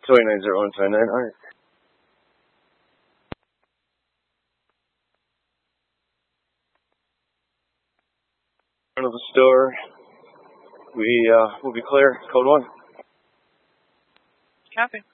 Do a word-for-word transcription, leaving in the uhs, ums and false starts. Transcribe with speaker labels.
Speaker 1: twenty-nine zero one twenty-nine. All right. Front of the store. We uh, will be clear. Code one.
Speaker 2: Copy.